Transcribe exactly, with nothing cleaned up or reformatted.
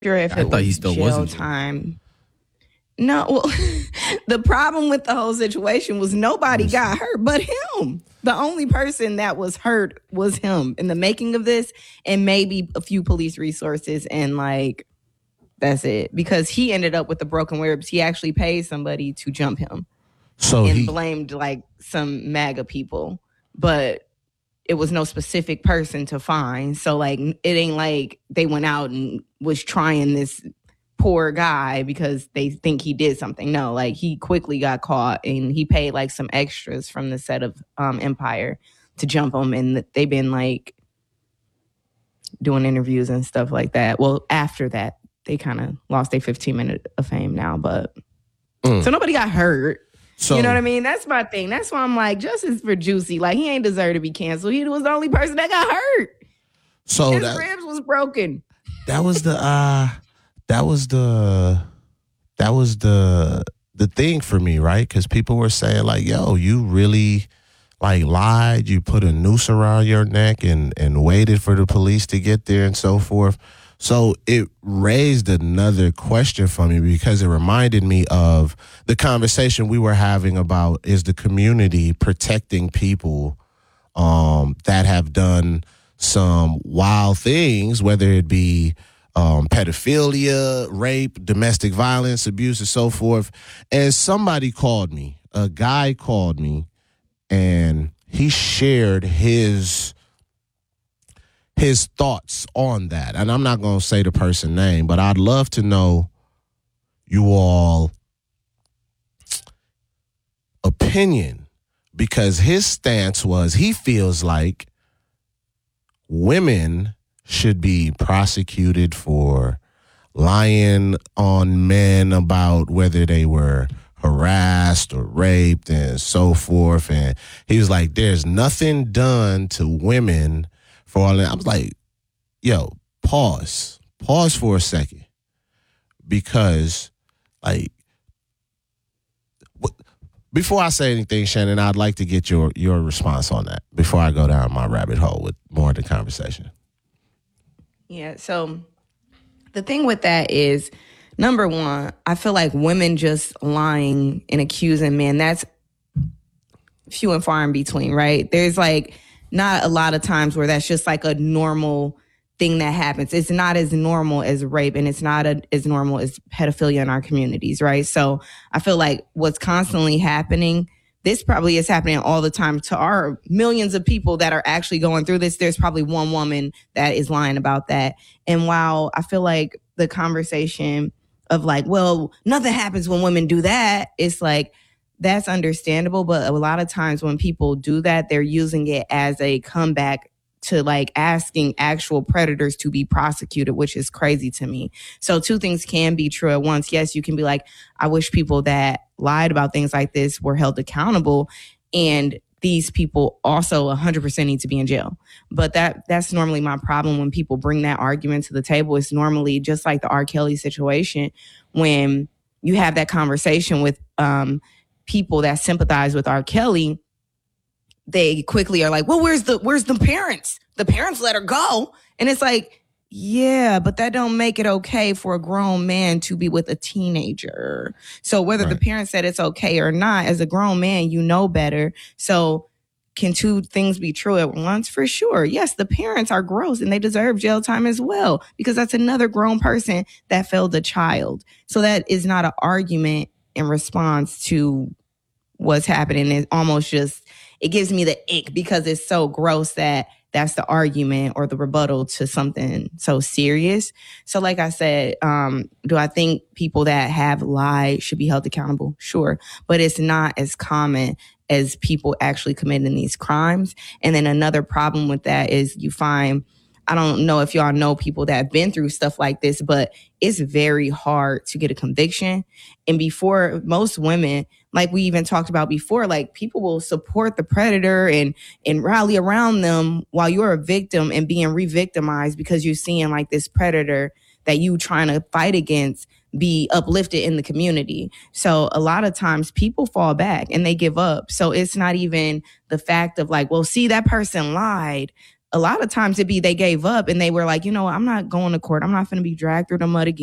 sure if I it thought was he still jail wasn't. time. No, well, the problem with the whole situation was nobody got hurt but him. The only person that was hurt was him in the making of this, and maybe a few police resources, and like that's it. Because he ended up with the broken ribs. He actually paid somebody to jump him, so and he blamed like some MAGA people, but it was no specific person to find. So like it ain't like they went out and was trying this poor guy because they think he did something. No, like he quickly got caught, and he paid like some extras from the set of um, Empire to jump him, and they've been like doing interviews and stuff like that. Well, after that, they kind of lost their fifteen minute of fame now, but mm. so nobody got hurt. So, you know what I mean? That's my thing. That's why I'm like, justice for Juicy. Like, he ain't deserve to be canceled. He was the only person that got hurt. So his that, ribs was broken. That was the uh that was the that was the the thing for me, right? Because people were saying like, yo, you really like lied, you put a noose around your neck and and waited for the police to get there and so forth. So it raised another question for me because it reminded me of the conversation we were having about, is the community protecting people um, that have done some wild things, whether it be um, pedophilia, rape, domestic violence, abuse, and so forth. And somebody called me, a guy called me, and he shared his his thoughts on that. And I'm not going to say the person's name, but I'd love to know you all opinion, because his stance was he feels like women should be prosecuted for lying on men about whether they were harassed or raped and so forth. And he was like, there's nothing done to women for all that. I was like, yo, pause. Pause for a second. Because, like, before I say anything, Shannon, I'd like to get your, your response on that before I go down my rabbit hole with more of the conversation. Yeah, so the thing with that is, number one, I feel like women just lying and accusing men, that's few and far in between, right? There's like not a lot of times where that's just like a normal thing that happens. It's not as normal as rape, and it's not a, as normal as pedophilia in our communities, right? So I feel like what's constantly happening, this probably is happening all the time to our millions of people that are actually going through this. There's probably one woman that is lying about that. And while I feel like the conversation of like, well, nothing happens when women do that, it's like, that's understandable. But a lot of times when people do that, they're using it as a comeback to like asking actual predators to be prosecuted, which is crazy to me. So two things can be true at once. Yes, you can be like, I wish people that lied about things like this were held accountable. And these people also one hundred percent need to be in jail. But that that's normally my problem when people bring that argument to the table. It's normally just like the R. Kelly situation, when you have that conversation with um, people that sympathize with R. Kelly, they quickly are like, well, where's the where's the parents? The parents let her go. And it's like, yeah, but that don't make it okay for a grown man to be with a teenager. So whether right. the parents said it's okay or not, as a grown man, you know better. So can two things be true at once? For sure. Yes, the parents are gross and they deserve jail time as well, because that's another grown person that failed a child. So that is not an argument in response to what's happening. It's almost just, it gives me the ick because it's so gross that that's the argument or the rebuttal to something so serious. So like I said, um, do I think people that have lied should be held accountable? Sure. But it's not as common as people actually committing these crimes. And then another problem with that is you find, I don't know if y'all know people that have been through stuff like this, but it's very hard to get a conviction. And before, most women, like we even talked about before, like people will support the predator and and rally around them while you're a victim and being re-victimized because you're seeing like this predator that you trying to fight against be uplifted in the community. So a lot of times people fall back and they give up. So it's not even the fact of like, well, see, that person lied. a lot of times it'd be they gave up and they were like, you know, I'm not going to court. I'm not going to be dragged through the mud again.